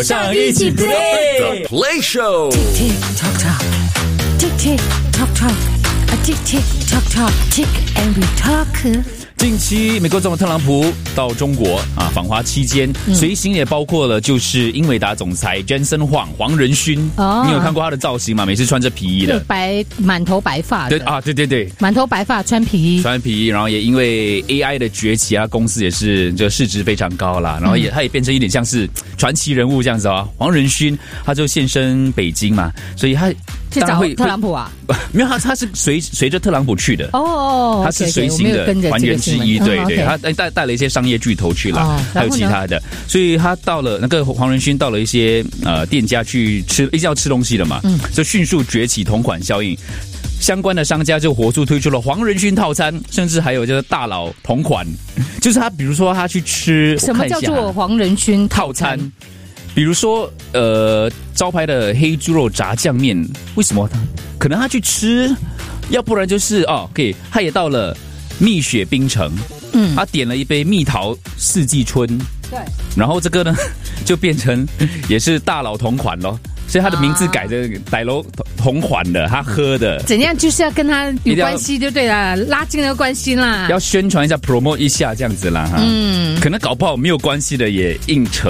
上一起 play Play Show。 Tick tock tock, tick tick tock tock, a tick tick tock tock, tick and we talk. 近期，美国总统特朗普到中国访华期间，随行也包括了就是英伟达总裁 Jensen Huang 黄仁勋。 哦， 你有看过他的造型吗？每次穿着皮衣的， 满头白发的。 对， 满头白发，穿皮衣， 然后也因为 AI 的崛起啊，公司也是这市值非常高啦，然后他也变成一点像是传奇人物这样子啊。黄仁勋他就现身北京嘛，所以他去找特朗普啊？ 没有，他是随着特朗普去的。 哦， 他是随行的团员之一，对，他带了一些商业巨头去了，还有其他的，所以他到了那个黄仁勋到了一些店家去吃，一定要吃东西的嘛，就迅速崛起同款效应。相关的商家就火速推出了黄仁勋套餐，甚至还有就是大佬同款，就是他比如说他去吃， 什么叫做黄仁勋套餐？ 比如说招牌的黑猪肉炸酱面，为什么可能他去吃，要不然就是OK， 他也到了蜜雪冰城，他点了一杯蜜桃四季春， 对， 然后这个呢就变成也是大佬同款咯。所以他的名字改的大佬同款的，他喝的怎样就是要跟他有关系就对了，拉近了关系啦， 要宣传一下 promote 一下这样子啦哈，可能搞不好没有关系的也硬扯